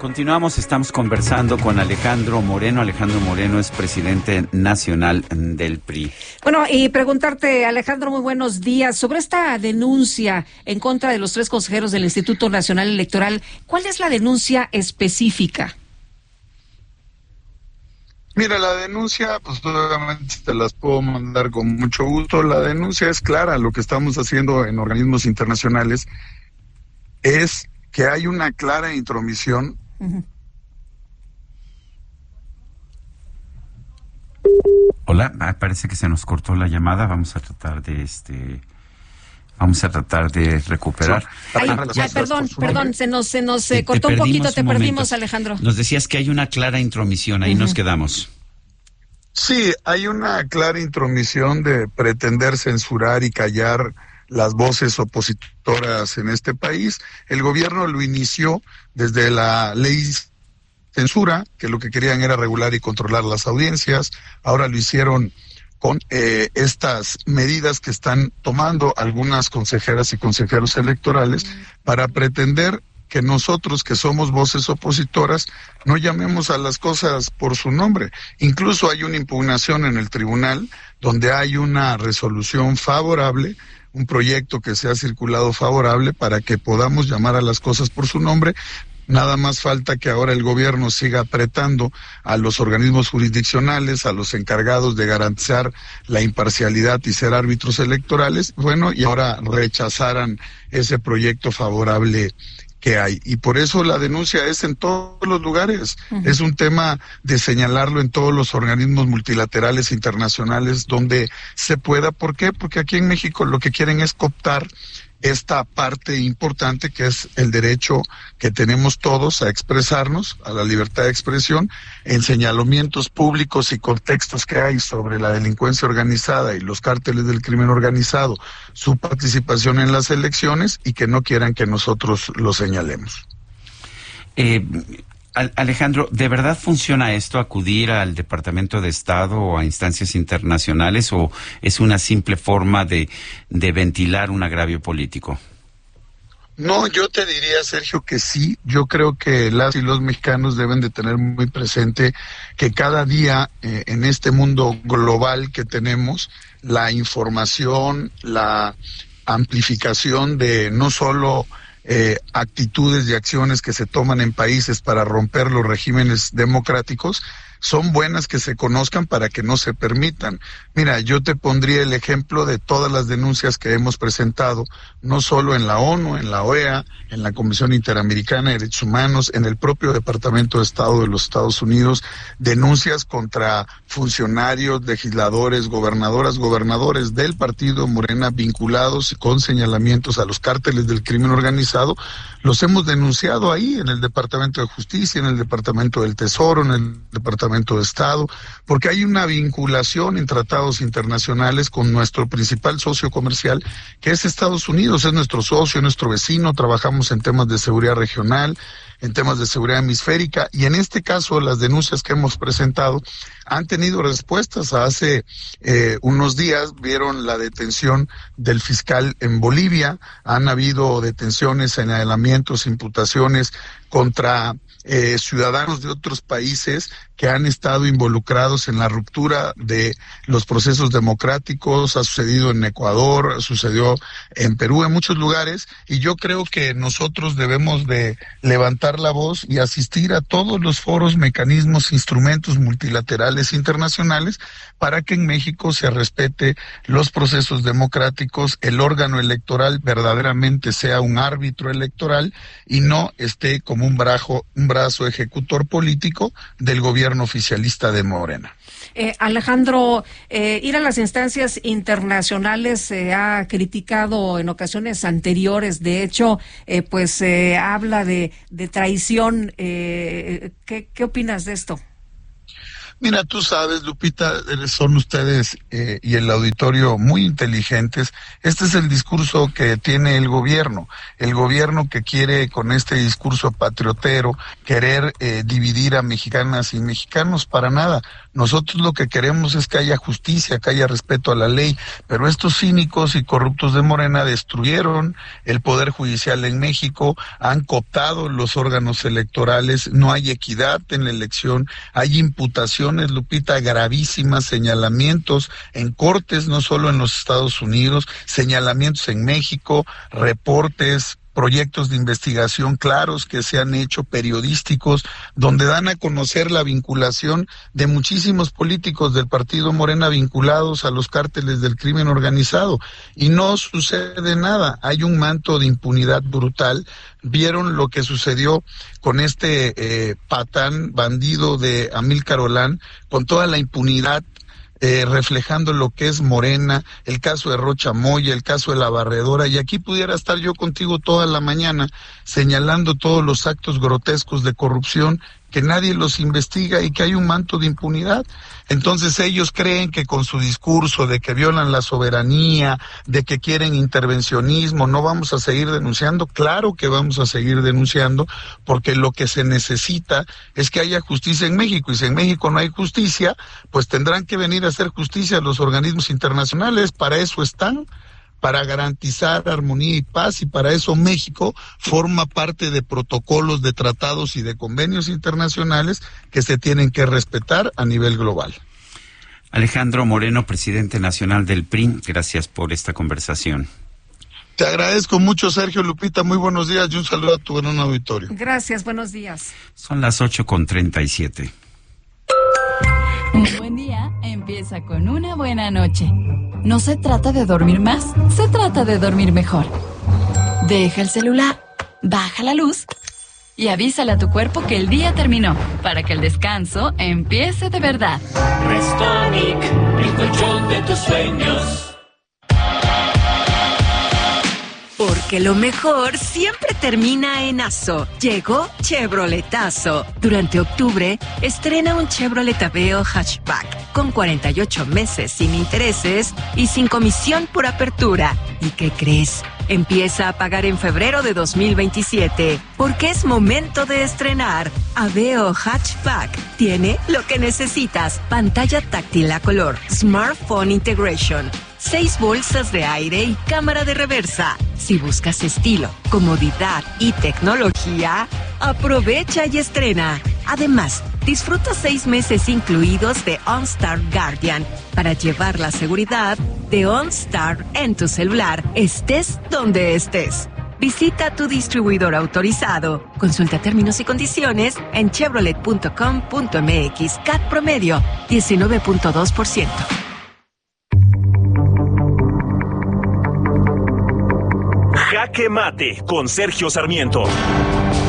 Continuamos, estamos conversando con Alejandro Moreno. Alejandro Moreno es presidente nacional del PRI. Bueno, y preguntarte, Alejandro, muy buenos días, sobre esta denuncia en contra de los 3 consejeros del Instituto Nacional Electoral. ¿Cuál es la denuncia específica? Mira, la denuncia, pues obviamente te las puedo mandar con mucho gusto. La denuncia es clara. Lo que estamos haciendo en organismos internacionales es que hay una clara intromisión. Hola, parece que se nos cortó la llamada. Vamos a tratar de recuperar. Perdón, se nos cortó un poquito, te perdimos, Alejandro. Nos decías que hay una clara intromisión, ahí nos quedamos. Sí, hay una clara intromisión de pretender censurar y callar las voces opositoras en este país. El gobierno lo inició desde la ley censura, que lo que querían era regular y controlar las audiencias. Ahora lo hicieron con estas medidas que están tomando algunas consejeras y consejeros electorales para pretender que nosotros, que somos voces opositoras, no llamemos a las cosas por su nombre. Incluso hay una impugnación en el tribunal donde hay una resolución favorable, un proyecto que se ha circulado favorable para que podamos llamar a las cosas por su nombre. Nada más falta que ahora el gobierno siga apretando a los organismos jurisdiccionales, a los encargados de garantizar la imparcialidad y ser árbitros electorales, bueno, y ahora rechazaran ese proyecto favorable que hay. Y por eso la denuncia es en todos los lugares. Es un tema de señalarlo en todos los organismos multilaterales internacionales donde se pueda. ¿Por qué? Porque aquí en México lo que quieren es cooptar esta parte importante que es el derecho que tenemos todos a expresarnos, a la libertad de expresión, en señalamientos públicos y contextos que hay sobre la delincuencia organizada y los cárteles del crimen organizado, su participación en las elecciones y que no quieran que nosotros lo señalemos. Alejandro, ¿de verdad funciona esto, acudir al Departamento de Estado o a instancias internacionales, o es una simple forma de ventilar un agravio político? No, yo te diría, Sergio, que sí. Yo creo que las y los mexicanos deben de tener muy presente que cada día en este mundo global que tenemos, la información, la amplificación de no solo actitudes y acciones que se toman en países para romper los regímenes democráticos, son buenas que se conozcan para que no se permitan. Mira, yo te pondría el ejemplo de todas las denuncias que hemos presentado, no solo en la ONU, en la OEA, en la Comisión Interamericana de Derechos Humanos, en el propio Departamento de Estado de los Estados Unidos, denuncias contra funcionarios, legisladores, gobernadoras, gobernadores del partido Morena vinculados con señalamientos a los cárteles del crimen organizado. Los hemos denunciado ahí en el Departamento de Justicia, en el Departamento del Tesoro, en el Departamento de Estado, porque hay una vinculación en tratados internacionales con nuestro principal socio comercial, que es Estados Unidos. Es nuestro socio, nuestro vecino. Trabajamos en temas de seguridad regional, en temas de seguridad hemisférica, y en este caso las denuncias que hemos presentado han tenido respuestas. Hace unos días vieron la detención del fiscal en Bolivia, han habido detenciones, señalamientos, imputaciones contra ciudadanos de otros países que han estado involucrados en la ruptura de los procesos democráticos. Ha sucedido en Ecuador, sucedió en Perú, en muchos lugares, y yo creo que nosotros debemos de levantar la voz y asistir a todos los foros, mecanismos, instrumentos multilaterales internacionales para que en México se respete los procesos democráticos, el órgano electoral verdaderamente sea un árbitro electoral y no esté como un brazo ejecutor político del gobierno oficialista de Morena. Alejandro, ir a las instancias internacionales se ha criticado en ocasiones anteriores. De hecho, habla de traición. ¿Qué opinas de esto? Mira, tú sabes, Lupita, son ustedes y el auditorio muy inteligentes. Este es el discurso que tiene el gobierno que quiere con este discurso patriotero querer dividir a mexicanas y mexicanos. Para nada. Nosotros lo que queremos es que haya justicia, que haya respeto a la ley, pero estos cínicos y corruptos de Morena destruyeron el Poder Judicial en México, han cooptado los órganos electorales, no hay equidad en la elección, hay imputaciones, Lupita, gravísimas, señalamientos en cortes, no solo en los Estados Unidos, señalamientos en México, reportes, proyectos de investigación claros que se han hecho, periodísticos, donde dan a conocer la vinculación de muchísimos políticos del partido Morena vinculados a los cárteles del crimen organizado, y no sucede nada. Hay un manto de impunidad brutal. Vieron lo que sucedió con este patán bandido de Amílcar Olán, con toda la impunidad, reflejando lo que es Morena, el caso de Rocha Moya, el caso de la barredora, y aquí pudiera estar yo contigo toda la mañana señalando todos los actos grotescos de corrupción que nadie los investiga y que hay un manto de impunidad. Entonces ellos creen que con su discurso de que violan la soberanía, de que quieren intervencionismo, no vamos a seguir denunciando. Claro que vamos a seguir denunciando, porque lo que se necesita es que haya justicia en México, y si en México no hay justicia, pues tendrán que venir a hacer justicia los organismos internacionales. Para eso están, para garantizar armonía y paz, y para eso México forma parte de protocolos, de tratados y de convenios internacionales que se tienen que respetar a nivel global. Alejandro Moreno, presidente nacional del PRI, gracias por esta conversación. Te agradezco mucho, Sergio, Lupita, muy buenos días y un saludo a tu gran auditorio. Gracias, buenos días. Son las 8:37. Un buen día empieza con una buena noche. No se trata de dormir más, se trata de dormir mejor. Deja el celular, baja la luz y avísale a tu cuerpo que el día terminó, para que el descanso empiece de verdad. Restonic, el colchón de tus sueños. Porque lo mejor siempre termina en ASO. Llegó Chevroletazo. Durante octubre, estrena un Chevrolet Aveo Hatchback con 48 meses sin intereses y sin comisión por apertura. ¿Y qué crees? Empieza a pagar en febrero de 2027, porque es momento de estrenar. Aveo Hatchback tiene lo que necesitas: pantalla táctil a color, smartphone integration, 6 bolsas de aire y cámara de reversa. Si buscas estilo, comodidad y tecnología, aprovecha y estrena. Además, disfruta 6 meses incluidos de OnStar Guardian para llevar la seguridad de OnStar en tu celular, estés donde estés. Visita tu distribuidor autorizado. Consulta términos y condiciones en chevrolet.com.mx. CAT promedio 19.2%. Jaque Mate con Sergio Sarmiento.